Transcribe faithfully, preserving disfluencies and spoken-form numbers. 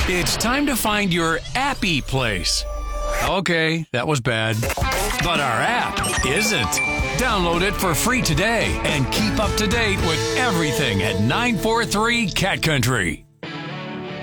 It's time to find your appy place. Okay, that was bad. But our app isn't. Download it for free today and keep up to date with everything at nine four three Cat Country.